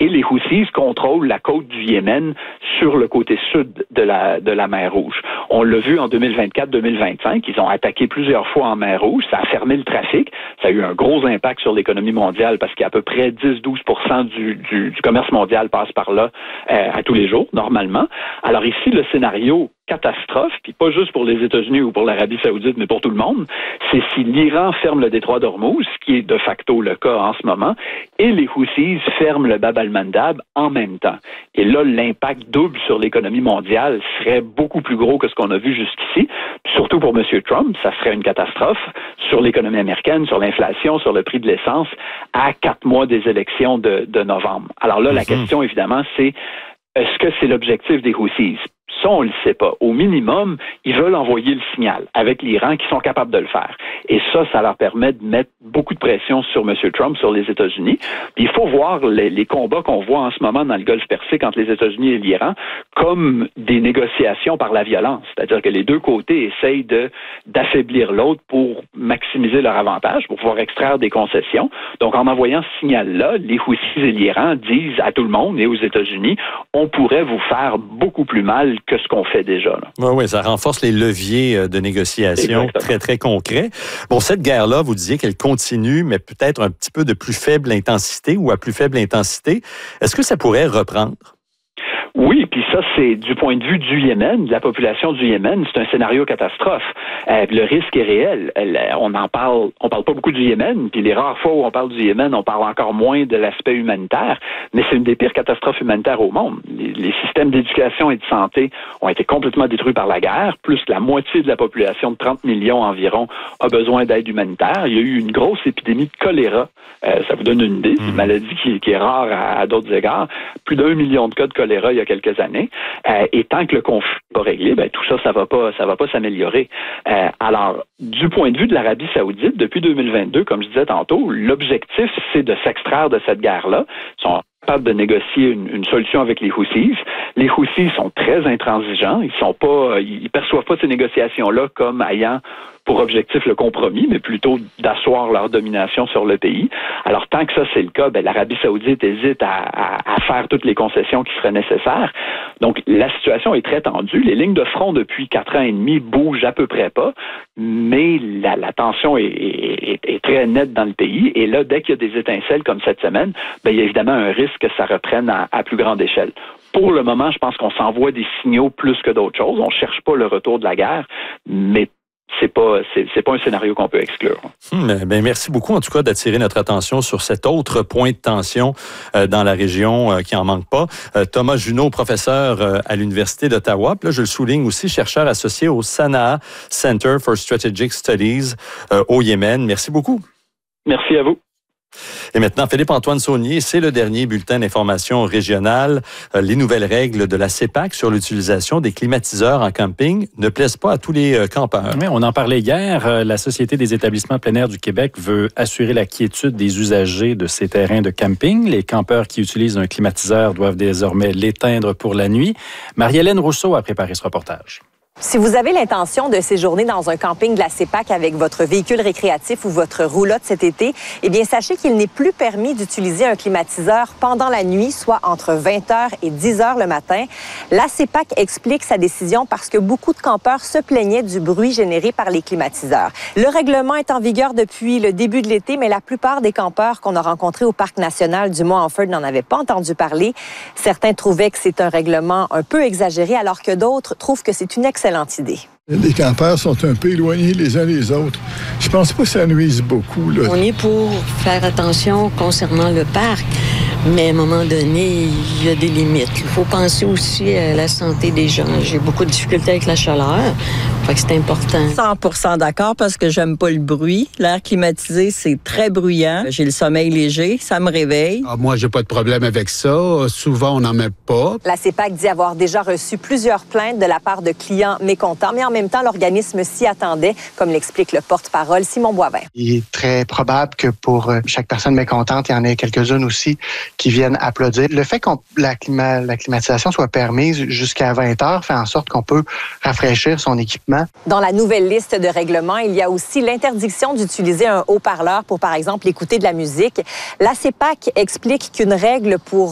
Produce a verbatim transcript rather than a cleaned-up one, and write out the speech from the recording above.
et les Houthis contrôlent la côte du Yémen sur le côté sud de la, de la mer Rouge. On l'a vu en deux mille vingt-quatre deux mille vingt-cinq, ils ont attaqué plusieurs fois en mer Rouge, ça a fermé le trafic, ça a eu un gros impact sur l'économie mondiale parce qu'il y a à peu près dix à douze pour cent du, du, du commerce mondial passe par là euh, à tous les jours, normalement. Alors ici, le scénario catastrophe, puis pas juste pour les États-Unis ou pour l'Arabie Saoudite, mais pour tout le monde, c'est si l'Iran ferme le détroit d'Ormuz, ce qui est de facto le cas en ce moment, et les Houthis ferment le Bab al-Mandab en même temps. Et là, l'impact double sur l'économie mondiale serait beaucoup plus gros que ce qu'on a vu jusqu'ici, surtout pour M. Trump, ça serait une catastrophe sur l'économie américaine, sur l'inflation, sur le prix de l'essence, à quatre mois des élections de, de novembre. Alors là, la question, évidemment, c'est est-ce que c'est l'objectif des Houthis? Ça, on ne le sait pas. Au minimum, ils veulent envoyer le signal avec l'Iran qui sont capables de le faire. Et ça, ça leur permet de mettre beaucoup de pression sur M. Trump, sur les États-Unis. Puis il faut voir les, les combats qu'on voit en ce moment dans le Golfe Persique entre les États-Unis et l'Iran comme des négociations par la violence. C'est-à-dire que les deux côtés essayent de, d'affaiblir l'autre pour maximiser leur avantage, pour pouvoir extraire des concessions. Donc, en envoyant ce signal-là, les Houthis et l'Iran disent à tout le monde et aux États-Unis, on pourrait vous faire beaucoup plus mal que ce qu'on fait déjà. Oui, oui, ça renforce les leviers de négociation. Exactement. Très, très concrets. Bon, cette guerre-là, vous disiez qu'elle continue, mais peut-être un petit peu de plus faible intensité ou à plus faible intensité. Est-ce que ça pourrait reprendre? Oui, puis ça, c'est du point de vue du Yémen, de la population du Yémen, c'est un scénario catastrophe. Euh, le risque est réel. On en parle, on parle pas beaucoup du Yémen, puis les rares fois où on parle du Yémen, on parle encore moins de l'aspect humanitaire, mais c'est une des pires catastrophes humanitaires au monde. Les, les systèmes d'éducation et de santé ont été complètement détruits par la guerre, plus la moitié de la population de trente millions environ a besoin d'aide humanitaire. Il y a eu une grosse épidémie de choléra. Euh, ça vous donne une idée, c'est une maladie qui, qui est rare à, à d'autres égards. Plus d'un million de cas de choléra il y a quelques années. Euh, et tant que le conflit n'est pas réglé, ben, tout ça, ça va pas, ça va pas s'améliorer. Euh, alors, du point de vue de l'Arabie Saoudite, depuis deux mille vingt-deux, comme je disais tantôt, l'objectif, c'est de s'extraire de cette guerre-là. Ils sont capables de négocier une, une solution avec les Houthis. Les Houthis sont très intransigeants. Ils sont pas, ils perçoivent pas ces négociations-là comme ayant pour objectif le compromis, mais plutôt d'asseoir leur domination sur le pays. Alors, tant que ça, c'est le cas, ben, l'Arabie Saoudite hésite à, à, à faire toutes les concessions qui seraient nécessaires. Donc, la situation est très tendue. Les lignes de front depuis quatre ans et demi bougent à peu près pas, mais la, la tension est, est, est très nette dans le pays. Et là, dès qu'il y a des étincelles comme cette semaine, ben, il y a évidemment un risque que ça reprenne à, à plus grande échelle. Pour le moment, je pense qu'on s'envoie des signaux plus que d'autres choses. On cherche pas le retour de la guerre, mais c'est pas c'est, c'est pas un scénario qu'on peut exclure. Hum, ben merci beaucoup en tout cas d'attirer notre attention sur cet autre point de tension euh, dans la région euh, qui en manque pas. Euh, Thomas Junot, professeur euh, à l'Université d'Ottawa, puis là je le souligne aussi, chercheur associé au Sanaa Center for Strategic Studies euh, au Yémen. Merci beaucoup. Merci à vous. Et maintenant, Philippe-Antoine Saunier, c'est le dernier bulletin d'information régionale. Euh, les nouvelles règles de la CEPAC sur l'utilisation des climatiseurs en camping ne plaisent pas à tous les euh, campeurs. Oui, on en parlait hier. Euh, la Société des établissements plein air du Québec veut assurer la quiétude des usagers de ces terrains de camping. Les campeurs qui utilisent un climatiseur doivent désormais l'éteindre pour la nuit. Marie-Hélène Rousseau a préparé ce reportage. Si vous avez l'intention de séjourner dans un camping de la CEPAC avec votre véhicule récréatif ou votre roulotte cet été, eh bien, sachez qu'il n'est plus permis d'utiliser un climatiseur pendant la nuit, soit entre vingt heures et dix heures le matin. La CEPAC explique sa décision parce que beaucoup de campeurs se plaignaient du bruit généré par les climatiseurs. Le règlement est en vigueur depuis le début de l'été, mais la plupart des campeurs qu'on a rencontrés au Parc national du Mont-Hanford n'en avaient pas entendu parler. Certains trouvaient que c'est un règlement un peu exagéré, alors que d'autres trouvent que c'est une excellente idée. Les campeurs sont un peu éloignés les uns des autres. Je pense pas que ça nuise beaucoup, là. On est pour faire attention concernant le parc, mais à un moment donné, il y a des limites. Il faut penser aussi à la santé des gens. J'ai beaucoup de difficultés avec la chaleur, fait que c'est important. cent pour cent d'accord parce que j'aime pas le bruit. L'air climatisé, c'est très bruyant. J'ai le sommeil léger, ça me réveille. Ah, moi, j'ai pas de problème avec ça. Souvent, on n'en met pas. La CEPAC dit avoir déjà reçu plusieurs plaintes de la part de clients mécontents, mais en même temps, l'organisme s'y attendait, comme l'explique le porte-parole Simon Boivin. Il est très probable que pour chaque personne mécontente, il y en ait quelques-unes aussi qui viennent applaudir. Le fait que la, clima, la climatisation soit permise jusqu'à vingt heures fait en sorte qu'on peut rafraîchir son équipement. Dans la nouvelle liste de règlements, il y a aussi l'interdiction d'utiliser un haut-parleur pour, par exemple, écouter de la musique. La CEPAC explique qu'une règle pour